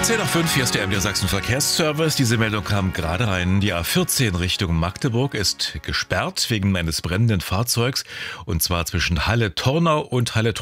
10 nach 5, hier ist der MDR Sachsen Verkehrsservice. Diese Meldung kam gerade rein. Die A14 Richtung Magdeburg ist gesperrt wegen eines brennenden Fahrzeugs. Und zwar zwischen Halle-Tornau und Halle-Trostorf.